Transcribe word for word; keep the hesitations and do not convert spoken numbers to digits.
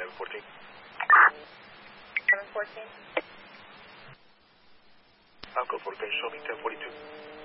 seven fourteen. seven fourteen. Alco fourteen, show me ten forty-two.